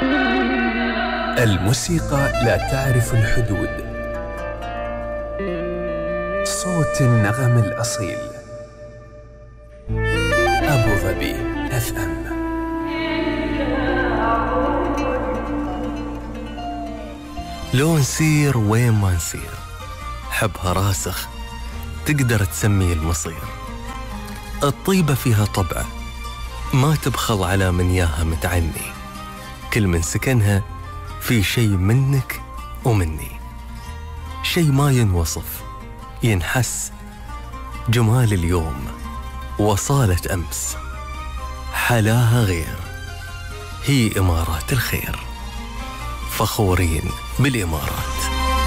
الموسيقى لا تعرف الحدود. صوت النغم الأصيل. أبو ظبي FM. لو نسير وين ما نسير، حبها راسخ تقدر تسميه المصير. الطيبة فيها طبعة ما تبخل على من ياها متعني، كل من سكنها في شي منك ومني، شي ما ينوصف ينحس، جمال اليوم وصالة أمس، حلاها غير، هي إمارات الخير، فخورين بالإمارات.